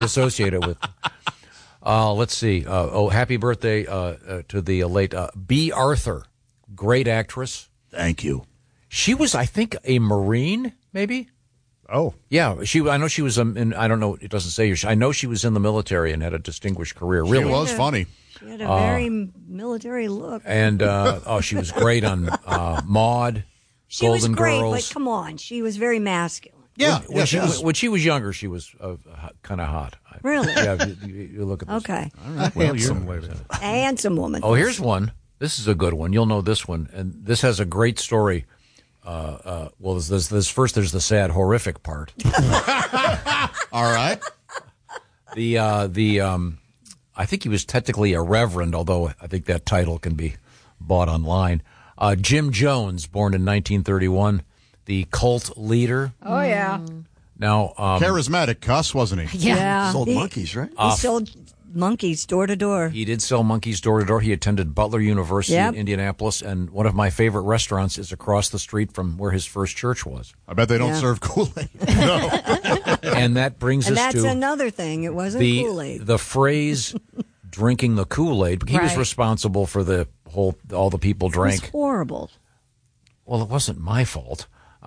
associated with. Let's see. Happy birthday to the late Bea Arthur, great actress. Thank you. She was, I think, a Marine, maybe. Oh, yeah. I know she was in. I don't know. It doesn't say here. I know she was in the military and had a distinguished career. Really, she was funny. She had a very military look. And she was great on Maude, she Golden was great, Girls. but come on, she was very masculine. Yeah, when she was younger, she was kind of hot. Really? Yeah. You look at this. Okay. All right. handsome lady. A handsome woman. Oh, here's one. This is a good one. You'll know this one, and this has a great story. Well, there's first. There's the sad, horrific part. All right. I think he was technically a reverend, although I think that title can be bought online. Jim Jones, born in 1931, the cult leader. Oh yeah. Now, charismatic cuss, wasn't he? Yeah. Sold monkeys, right? He sold monkeys door to door. He did sell monkeys door to door. He attended Butler University Yep. in Indianapolis, and one of my favorite restaurants is across the street from where his first church was. I bet they don't serve Kool-Aid. And that brings And us that's to another thing. It wasn't Kool-Aid. the phrase "drinking the Kool-Aid." He was responsible for all the people drank. It was horrible. Well, it wasn't my fault.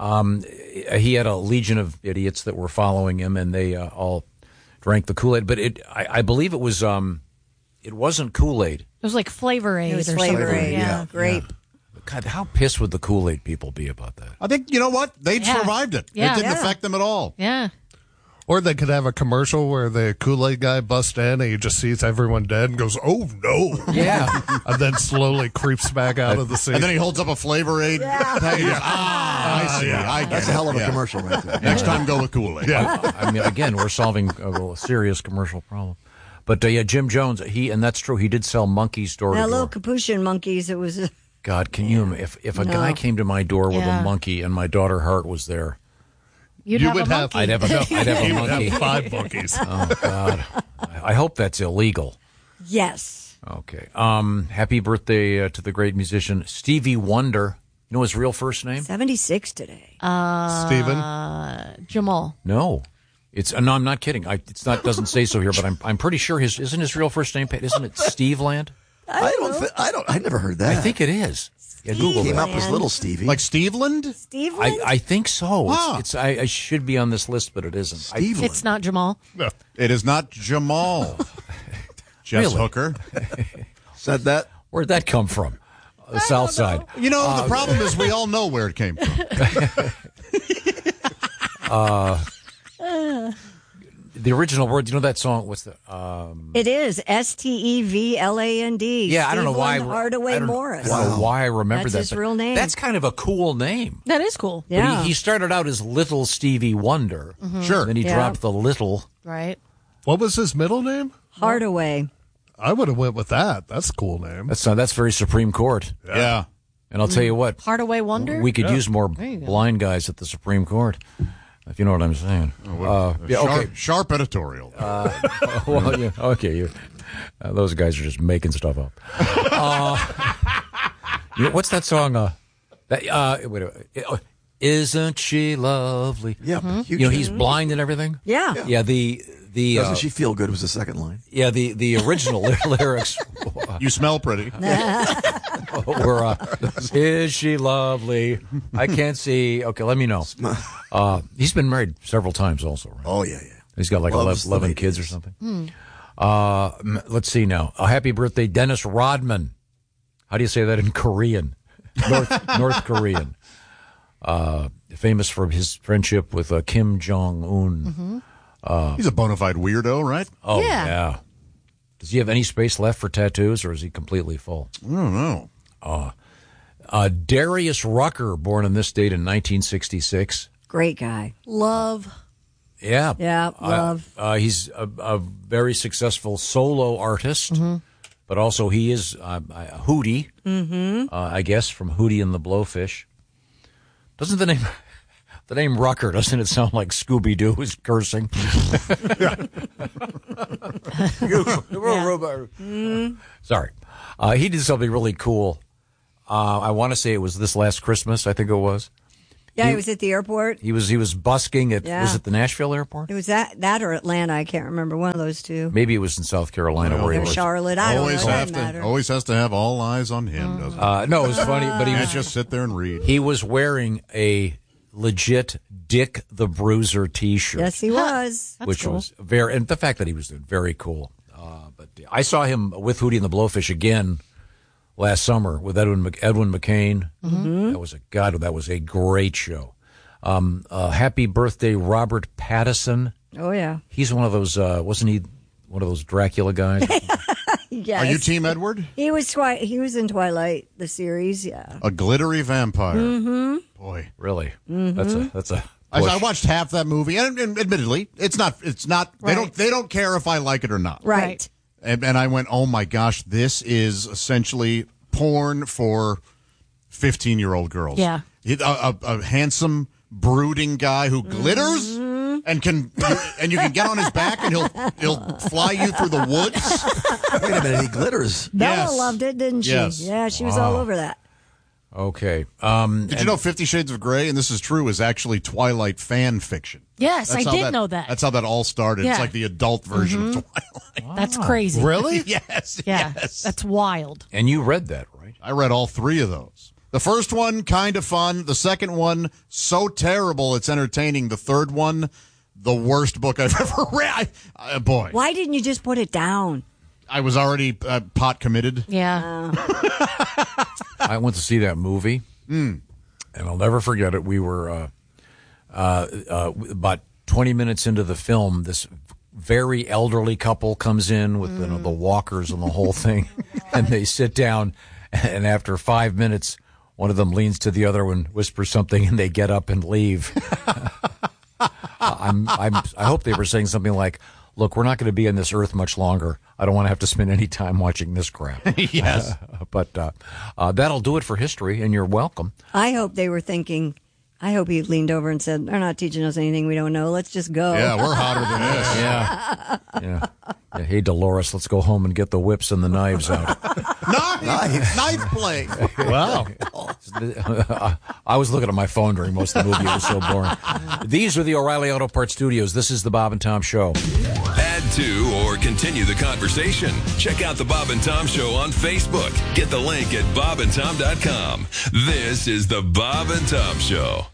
He had a legion of idiots that were following him, and they all drank the Kool-Aid. But I believe it was it wasn't Kool-Aid. It was like Flavor Aid. It was or Flavor something. Aid. Yeah. Grape. God, how pissed would the Kool-Aid people be about that? I think, you know what? They'd survived it. Yeah. It didn't Yeah. affect them at all. Yeah. Or they could have a commercial where the Kool-Aid guy busts in and he just sees everyone dead and goes, "Oh no!" Yeah, and then slowly creeps back out of the scene. And then he holds up a Flavor Aid package. I see. I get That's it. a hell of a Yeah. commercial right there. Next time, go with Kool-Aid. Yeah. I mean, again, we're solving a serious commercial problem. But Jim Jones, and that's true. He did sell monkeys door to Now, door. little Capuchin monkeys. It was. God, can you? If a guy came to my door with Yeah. a monkey and my daughter Hart was there, You'd You have would a have- monkey. I'd have a He would monkey. have 5 monkeys. Oh God, I hope that's illegal. Yes. Okay. Happy birthday to the great musician Stevie Wonder. You know his real first name? 76 today. Steven? Jamal. No. It's no, I'm not kidding. It's not doesn't say so here, but I'm pretty sure isn't his real first name? Isn't it Steve Land? I never heard that. I think it is. Yeah, Google Came that. up as little Stevie. Like Steveland? Steve I think so. Huh. I should be on this list, but it isn't. Steveland. It's not Jamal. It is not Jamal. Jess Really? Hooker. Said that. Where'd that come from? The South Side. You know, the problem is we all know where it came from. The original word. You know that song? What's the? It is Stevland. Yeah, I don't know why. Hardaway I don't know- Morris. I don't know why I remember That's that. his but real name. That's kind of a cool name. That is cool. Yeah. But he started out as Little Stevie Wonder. Sure. Then he Yeah. dropped the little. Right. What was his middle name? Hardaway. I would have went with that. That's a cool name. That's very Supreme Court. Yeah. And I'll tell you what, Hardaway Wonder. we could use more you go. blind guys at the Supreme Court, if you know what I'm saying. Yeah, okay. Sharp editorial. Well, yeah, okay. Those guys are just making stuff up. What's that song? Isn't she lovely? Yeah. Huge You know, he's blind and everything. Yeah. Yeah. The Doesn't she feel good was the second line. yeah the original lyrics You smell pretty. were is she lovely? I can't see. Okay, let me know. He's been married several times also, right? Oh, yeah. He's got like Loves the 11 ladies. kids or something. Let's see now. Happy birthday, Dennis Rodman. How do you say that in Korean? North Korean. Famous for his friendship with Kim Jong-un. He's a bona fide weirdo, right? Oh, Yeah. yeah. Does he have any space left for tattoos, or is he completely full? I don't know. Darius Rucker, born on this date in 1966. Great guy. Love. Yeah. Yeah, love. He's a very successful solo artist, but also he is Hootie, I guess, from Hootie and the Blowfish. Doesn't the name Rucker, doesn't it sound like Scooby-Doo is cursing? Sorry. He did something really cool. I want to say it was this last Christmas, I think it was. Yeah, he was at the airport. He was busking at Yeah. was it the Nashville airport? It was that or Atlanta. I can't remember. One of those two. Maybe it was in South Carolina where he Or was. Charlotte. I don't know. It doesn't matter. Always has to have all eyes on him, doesn't it? No, it was funny, but he Can't was just sit there and read. he was wearing a legit Dick the Bruiser T-shirt. Yes, he was. That's which cool. was and the fact that he was doing very cool. But I saw him with Hootie and the Blowfish again last summer with Edwin McCain. Mm-hmm. That was a great show. Happy birthday, Robert Pattinson. Oh yeah. He's one of those. Wasn't he one of those Dracula guys? Yes. Are you Team Edward? He was in Twilight, the series. Yeah. A glittery vampire. Mm-hmm. Boy. Really? Mm-hmm. That's a. I push. watched half that movie, and admittedly, it's not. Right. They don't care if I like it or not. Right. And I went, oh my gosh, this is essentially porn for 15-year-old girls. Yeah. A handsome, brooding guy who glitters and you can get on his back and he'll fly you through the woods. Wait a minute, he glitters. Bella Yes. loved it, didn't she? Yes. Yeah, she was all over that. Okay. Did you know 50 Shades of Grey, and this is true, is actually Twilight fan fiction? Yes, That's I how did know that. That's how that all started. Yeah. It's like the adult version of Twilight. That's crazy. Really? Yes. Yeah, Yes. that's wild. And you read that, right? I read all three of those. The first one, kind of fun. The second one, so terrible it's entertaining. The third one, the worst book I've ever read. Boy, Why didn't you just put it down? I was already pot committed. Yeah. I went to see that movie, and I'll never forget it. We were about 20 minutes into the film. This very elderly couple comes in with the walkers and the whole thing, and they sit down. And after 5 minutes, one of them leans to the other and whispers something, and they get up and leave. I hope they were saying something like, "Look, we're not going to be on this earth much longer. I don't want to have to spend any time watching this crap." Yes. But that'll do it for history, and you're welcome. I hope they were thinking. I hope he leaned over and said, "They're not teaching us anything we don't know. Let's just go." Yeah, we're hotter than this. Yeah. Hey, Dolores, let's go home and get the whips and the knives out. Knife play. Wow. I was looking at my phone during most of the movie. It was so boring. These are the O'Reilly Auto Parts Studios. This is the Bob and Tom Show. Add to or continue the conversation. Check out the Bob and Tom Show on Facebook. Get the link at bobandtom.com. This is the Bob and Tom Show.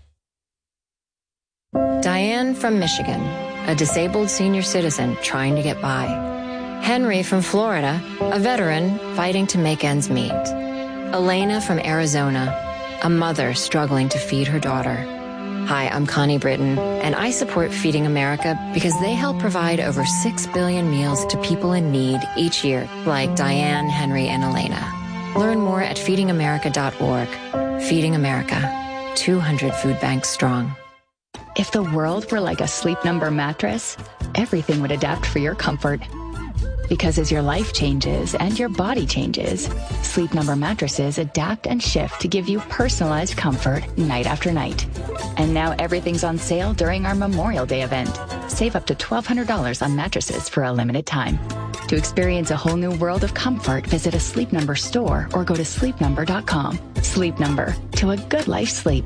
Diane from Michigan, a disabled senior citizen trying to get by. Henry from Florida, a veteran fighting to make ends meet. Elena from Arizona, a mother struggling to feed her daughter. Hi, I'm Connie Britton, and I support Feeding America because they help provide over 6 billion meals to people in need each year, like Diane, Henry, and Elena. Learn more at feedingamerica.org. Feeding America, 200 food banks strong. If the world were like a Sleep Number mattress, everything would adapt for your comfort. Because as your life changes and your body changes, Sleep Number mattresses adapt and shift to give you personalized comfort night after night. And now everything's on sale during our Memorial Day event. Save up to $1,200 on mattresses for a limited time. To experience a whole new world of comfort, visit a Sleep Number store or go to sleepnumber.com. Sleep Number, to a good life sleep.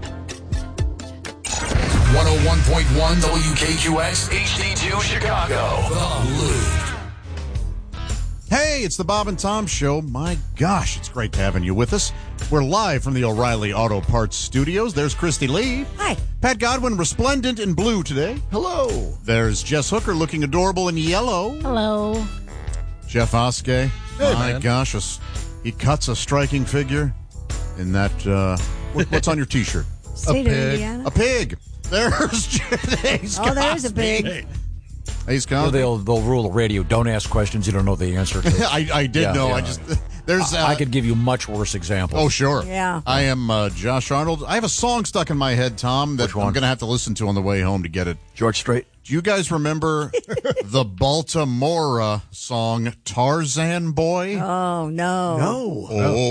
101.1 WKQX HD2 Chicago. The Loop. Hey, it's the Bob and Tom Show. My gosh, it's great having you with us. We're live from the O'Reilly Auto Parts Studios. There's Christy Lee. Hi. Pat Godwin, resplendent in blue today. Hello. There's Jess Hooker, looking adorable in yellow. Hello. Jeff Oskey. My gosh, he cuts a striking figure in that, what's on your T-shirt? State of pig. Indiana. A pig. There's There's a pig. He's You know, Cosby. they'll rule the radio. Don't ask questions you don't know the answer to. I did know. Yeah. I just there's. I could give you much worse examples. Oh, sure. Yeah. I am Josh Arnold. I have a song stuck in my head, Tom, that Which one? I'm going to have to listen to on the way home to get it. George Strait. Do you guys remember the Baltimora song Tarzan Boy? Oh, no. No.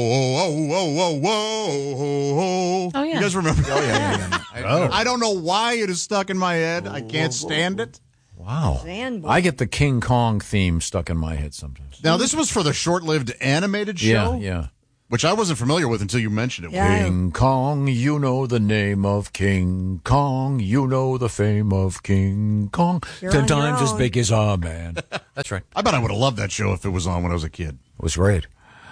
Oh, Oh, yeah. You guys remember? Oh, yeah. I don't know why it is stuck in my head. I can't stand it. Wow. Sandboy. I get the King Kong theme stuck in my head sometimes. Now, this was for the short-lived animated show. Yeah. which I wasn't familiar with until you mentioned it. Yeah. King Kong, you know the name of King Kong. You know the fame of King Kong. You're 10 on your times as own. big as a man. That's right. I bet I would have loved that show if it was on when I was a kid. It was great.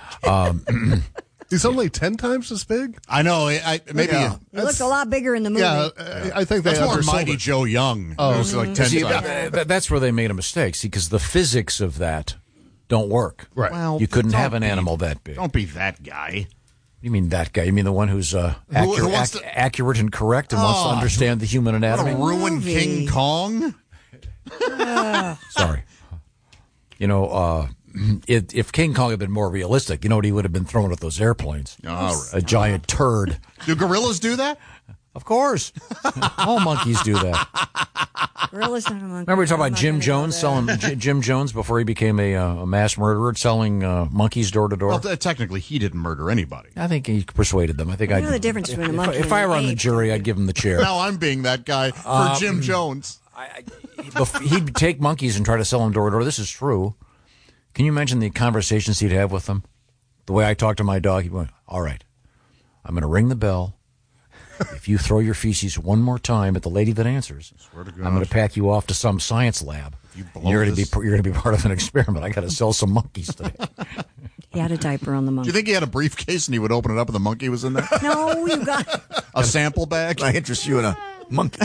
He's only 10 times as big? I know. Maybe Yeah. It looked a lot bigger in the movie. Yeah, I think they that's more undersold Mighty it. Joe Young. Oh, it was like 10 See, times. that's where they made a mistake. See, because the physics of that don't work. Right. Well, You couldn't don't have an be- animal that big. What Don't be that guy. do you mean that guy? You mean the one who's wants to- accurate and correct and wants to understand the human Want to anatomy? ruin movie. King Kong? Sorry. You know, if King Kong had been more realistic, you know what he would have been throwing at those airplanes? All right. A giant turd. Do gorillas do that? Of course. All monkeys do that. Gorillas not a monkey. Remember we were talking I'm about not Jim gonna go Jones there. selling Jim Jones before he became a mass murderer, selling monkeys door to door? Well, technically, he didn't murder anybody. I think he persuaded them. I think You know the difference between a monkey if and I an were on the ape. jury, I'd give him the chair. Now I'm being that guy for Jim Jones. He'd take monkeys and try to sell them door to door. This is true. Can you imagine the conversations he'd have with them? The way I talk to my dog, he went, all right, I'm going to ring the bell. If you throw your feces one more time at the lady that answers, Swear to God. I'm going to pack you off to some science lab. blow You're going this- to be part of an experiment. I got to sell some monkeys today. He had a diaper on the Do monkey. you think he had a briefcase and he would open it up and the monkey was in there? No, you got. A sample bag? I interest you in a monkey.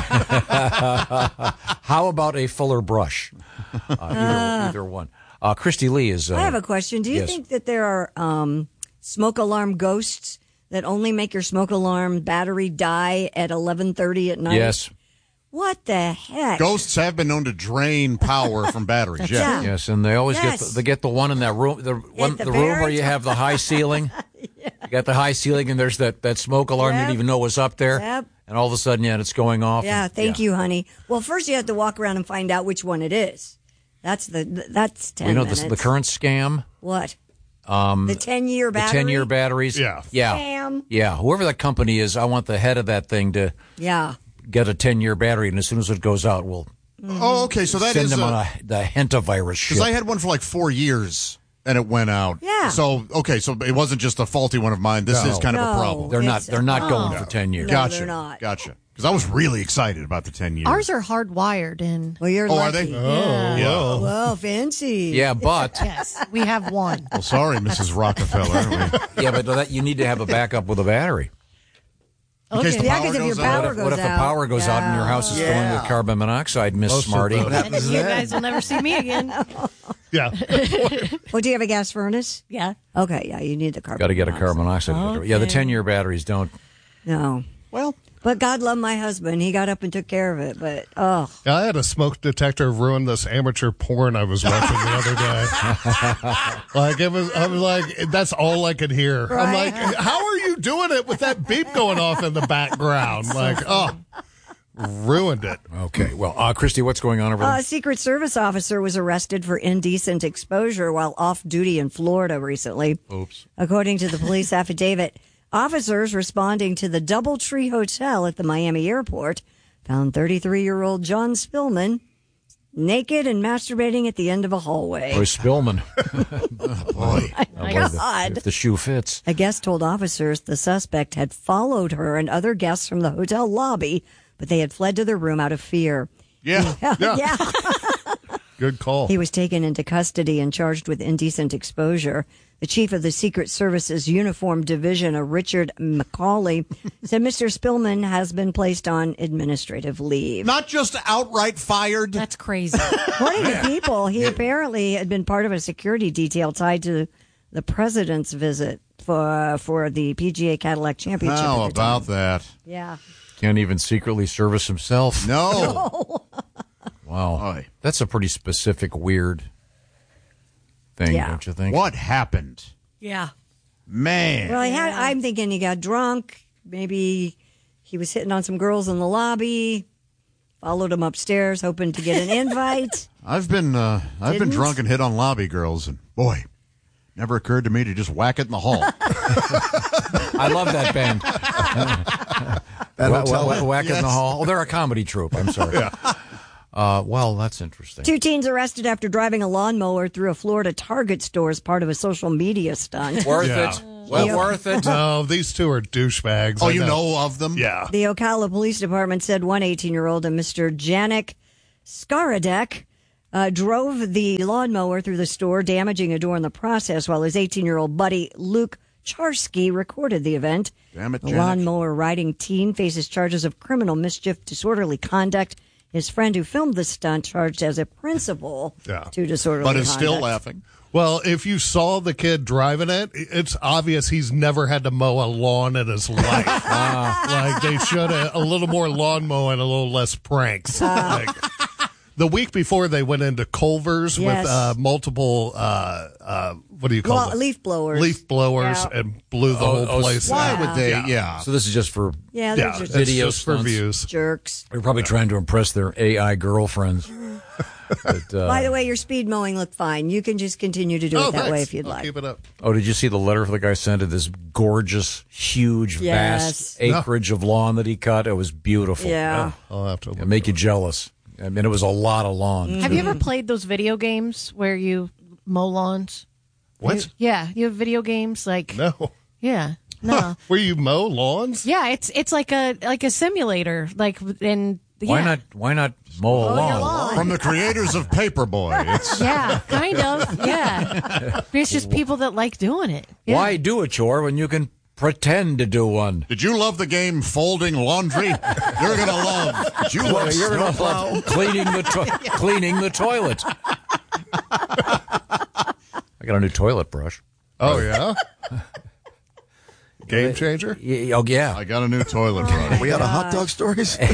How about a fuller brush? Either one. Christy Lee is. I have a question. Do you yes. think that there are smoke alarm ghosts that only make your smoke alarm battery die at 11:30 at night? Yes. What the heck? Ghosts have been known to drain power from batteries. Yeah. Yes, and they always Yes. get the one in that room, the room the where very you have the high ceiling. You got the high ceiling, and there's that smoke alarm you Yep. didn't even know was up there. Yep. And all of a sudden, it's going off. Yeah, and- thank you, honey. Well, first you have to walk around and find out which one it is. That's 10 You know minutes. the current scam, What? The 10-year the battery? 10-year batteries. Yeah. Scam. Yeah. Whoever that company is, I want the head of that thing to Yeah. get a 10-year battery, and as soon as it goes out, we'll Oh, okay. So that send is them on the Hentavirus ship. because I had one for like 4 years and it went out. Yeah. So okay, so it wasn't just a faulty one of mine. This No. is kind of a No. problem. They're not going for 10 years. No, Gotcha. they're not. Gotcha. Because I was really excited about the 10 years. Ours are hardwired in. Well, you're Oh, lucky. are they? Yeah. Yeah. Well, fancy. Yeah, but Yes, we have one. Well, sorry, Mrs. Rockefeller. you need to have a backup with a battery. In case the Yeah, power because if your goes out. power goes What if the out? power goes out and your house is filling with carbon monoxide, Miss Most of Smarty? those- What happens You then? guys will never see me again. Yeah. Well, do you have a gas furnace? Yeah. Okay, yeah, you need the carbon. Got to get a monoxide. carbon monoxide. filter. Yeah, the 10-year batteries don't. No. Well, But God love my husband. He got up and took care of it. But, oh, Yeah, I had a smoke detector ruin this amateur porn I was watching the other day. I was like, that's all I could hear. I'm Right. like, how are you doing it with that beep going off in the background? Like, ruined it. Okay. Well, Christy, what's going on over there? a Secret Service officer was arrested for indecent exposure while off duty in Florida recently. Oops. According to the police affidavit, officers responding to the Doubletree Hotel at the Miami airport found 33-year-old John Spillman naked and masturbating at the end of a hallway. Boy, Spillman. boy. My Boy, God. if the shoe fits. A guest told officers the suspect had followed her and other guests from the hotel lobby, but they had fled to their room out of fear. Yeah. Yeah. Good call. He was taken into custody and charged with indecent exposure. The chief of the Secret Service's Uniform Division, Richard McCauley, said Mr. Spillman has been placed on administrative leave. Not just outright fired. That's crazy. According to People, he apparently had been part of a security detail tied to the president's visit for the PGA Cadillac Championship. How at the about time. that? Yeah. Can't even secretly service himself. No. Wow. Oy. That's a pretty specific, weird thing, Yeah. don't you think? What happened? Yeah. Man. Well, I'm thinking he got drunk. Maybe he was hitting on some girls in the lobby. Followed him upstairs, hoping to get an invite. I've been Didn't? drunk and hit on lobby girls, and boy, never occurred to me to just whack it in the hall. I love that band. Whack it in the hall. Oh, they're a comedy troupe. I'm sorry. Well, that's interesting. 2 teens arrested after driving a lawnmower through a Florida Target store as part of a social media stunt. Worth it. Well worth it. No, these two are douchebags. Oh, I you know of them? Yeah. The Ocala Police Department said one 18-year-old, and Mr. Janik Skaradek, drove the lawnmower through the store, damaging a door in the process, while his 18-year-old buddy Luke Charsky recorded the event. Damn it, The Janik. lawnmower riding teen faces charges of criminal mischief, disorderly conduct. His friend who filmed the stunt charged as a principal to disorderly But conduct. is still laughing. Well, if you saw the kid driving it, it's obvious he's never had to mow a lawn in his life. Like they should have a little more lawn mowing, a little less pranks. Like, the week before, they went into Culver's Yes. with multiple, what do you call it? Leaf blowers. Leaf blowers Yeah. and blew the whole place. Why out. would they? Yeah. So this is just for Yeah, Yeah, they're it's just video just for stunts. views. jerks. They're probably trying to impress their AI girlfriends. But, By the way, your speed mowing looked fine. You can just continue to do it that way thanks. if you'd I'll like. keep it up. oh, did you see the letter the guy sent to this gorgeous, huge, Yes. vast acreage of lawn that he cut? It was beautiful. Yeah. I'll have to. It'll make you jealous. I mean, it was a lot of lawn. Have you ever played those video games where you mow lawns? What? Yeah, you have video games like No. yeah, no, Where you mow lawns? yeah. It's like a simulator, like in Why not mow a lawn? From the creators of Paperboy. It's Yeah, kind of. Yeah, it's just people that like doing it. Yeah. Why do a chore when you can pretend to do one? Did you love the game Folding Laundry? You're going to love. Did you love You're gonna Snowplow? love cleaning the toilet. I got a new toilet brush. Oh, yeah? Game changer? Oh yeah. I got a new toilet brush. We got a hot dog stories. So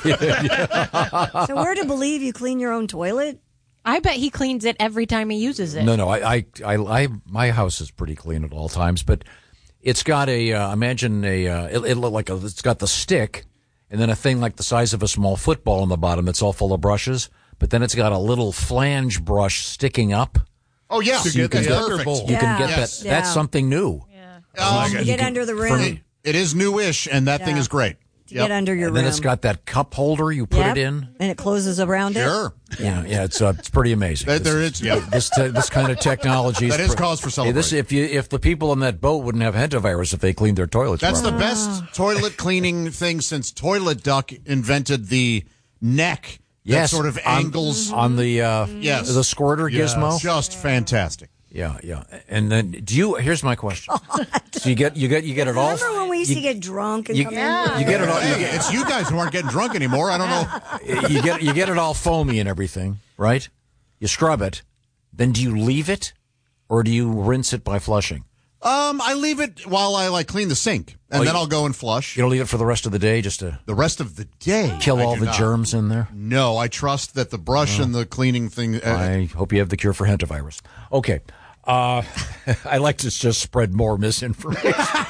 we're to believe you clean your own toilet? I bet he cleans it every time he uses it. No. I my house is pretty clean at all times, but it's got a imagine a it looked like it's got the stick and then a thing like the size of a small football on the bottom that's all full of brushes, but then it's got a little flange brush sticking up. Oh, yeah. To get the That's perfect. thunderbolt. You can Yeah. get Yes. that. That's something new. You get under the rim. It is newish, and that thing is great. To get under your And then rim. it's got that cup holder you put Yep. it in. And it closes around it. Sure. Yeah, it's pretty amazing. There is, yeah. This kind of technology That is cause for celebration. If the people on that boat wouldn't have hentavirus if they cleaned their toilets. That's the properly. best toilet cleaning thing since Toilet Duck invented the neck that sort of angles. on the Yes. the squirter gizmo. Just fantastic. Yeah. And then here's my question. So you get it all. Remember when we used to get drunk and you, come you get it all. You It's you guys who aren't getting drunk anymore. I don't know. you get it all foamy and everything, right? You scrub it. Then do you leave it, or do you rinse it by flushing? I leave it while I clean the sink, and then I'll go and flush. You don't leave it for the rest of the day just to The rest of the day, kill I all do the not. germs in there. No, I trust that the brush and the cleaning thing. I hope you have the cure for hentavirus. Okay. I like to just spread more misinformation.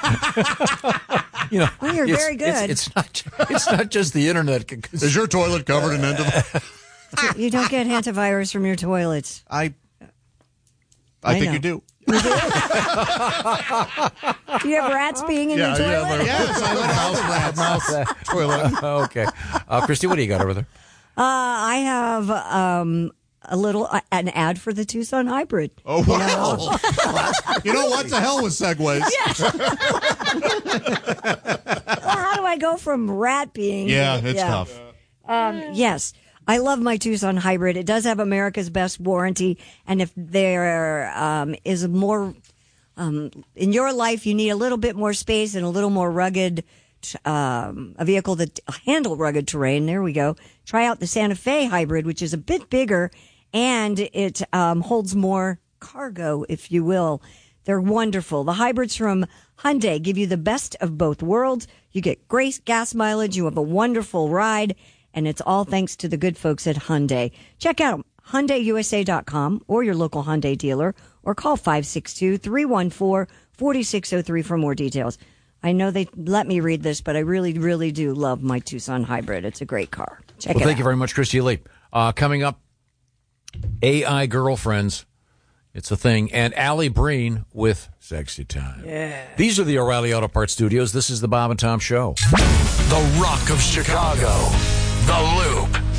Well, you're very good. It's not just the internet. Is your toilet covered in endovirus? You don't get hantavirus from your toilets. I I think know. you do. Do you have rats being in your toilet? Yes, I let mouse Toilet. Okay. Christy, what do you got over there? I have a little an ad for the Tucson Hybrid. Oh, wow. You know what? To hell with segues. Well, how do I go from rat being? Yeah, it's tough. Yes. I love my Tucson Hybrid. It does have America's best warranty. And if there is more, in your life, you need a little bit more space and a little more rugged, a vehicle that handle rugged terrain. There we go. Try out the Santa Fe Hybrid, which is a bit bigger and it holds more cargo, if you will. They're wonderful. The hybrids from Hyundai give you the best of both worlds. You get great gas mileage. You have a wonderful ride. And it's all thanks to the good folks at Hyundai. Check out HyundaiUSA.com or your local Hyundai dealer or call 562-314-4603 for more details. I know they let me read this, but I really, really do love my Tucson Hybrid. It's a great car. Check it out. Thank you very much, Christy Lee. Coming up, AI girlfriends. It's a thing. And Allie Breen with Sexy Time. Yeah. These are the O'Reilly Auto Parts Studios. This is the Bob and Tom Show. The Rock of Chicago. The Loop.